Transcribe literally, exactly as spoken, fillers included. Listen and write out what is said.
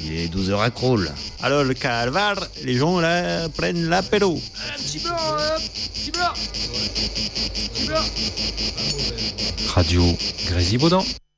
Il est douze heures à Crolles. Alors le calvaire, les gens là prennent l'apéro. Un petit blanc, un petit blanc. Petit blanc. Radio Grésivaudan.